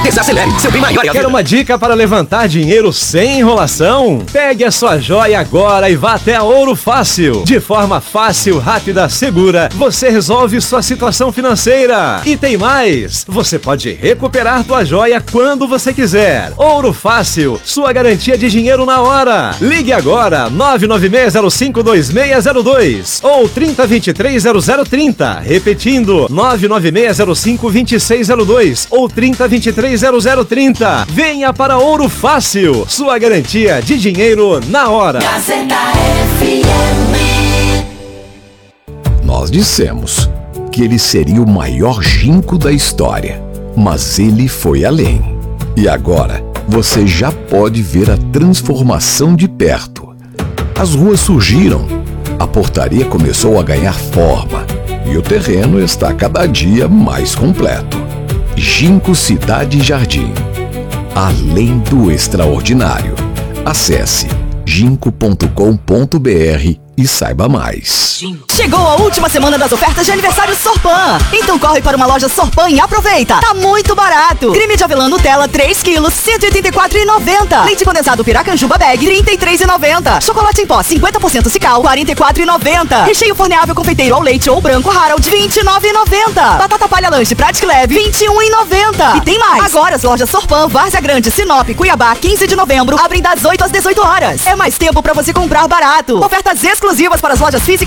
Desacelere, seu bem maior é a vida. Quer uma dica para levantar dinheiro sem enrolação? Pegue a sua joia agora e vá até a Ouro Fácil. De forma fácil, rápida, segura, você resolve sua situação financeira. E tem mais, você pode recuperar tua joia quando você quiser. Ouro Fácil, sua garantia de dinheiro na hora. Ligue agora, 996052602 ou 30230030. Repetindo, 996052602 ou 30230030. Venha para Ouro Fácil, sua garantia de dinheiro na hora. Gazeta FM. Nós dissemos que ele seria o maior ginkgo da história, mas ele foi além. E agora, você já pode ver a transformação de perto. As ruas surgiram, a portaria começou a ganhar forma e o terreno está cada dia mais completo. Ginkgo Cidade Jardim. Além do extraordinário. Acesse ginkgo.com.br e saiba mais. Chegou a última semana das ofertas de aniversário Sorpan. Então corre para uma loja Sorpan e aproveita. Tá muito barato. Creme de avelã Nutella 3 quilos, R$184,90. Leite condensado Piracanjuba Bag, R$33,90. Chocolate em pó 50% Cical, R$44,90. Recheio forneável confeiteiro ao leite ou branco Harold, R$29,90. Batata palha lanche Prática Leve, R$21,90. E tem mais. Agora as lojas Sorpan, Várzea Grande, Sinop, Cuiabá, 15 de novembro, abrem das 8 às 18 horas. É mais tempo para você comprar barato. Ofertas exclusivas para as lojas físicas